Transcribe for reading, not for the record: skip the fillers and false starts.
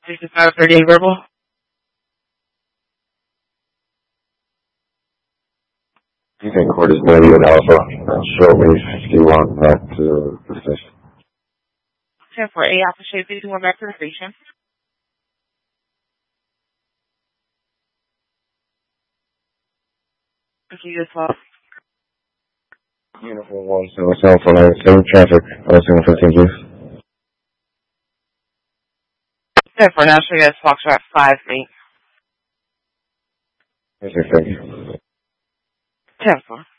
6538 verbal. Okay, court is ready at Alpha. Shortly 51 back to the station. 10-4 Alpha Shade 51 back to the station. Okay, this one. Uniform 177 traffic. Single 15, please. 10-4 now show you guys Foxtrot 5-8. Okay, thank you. 10-4.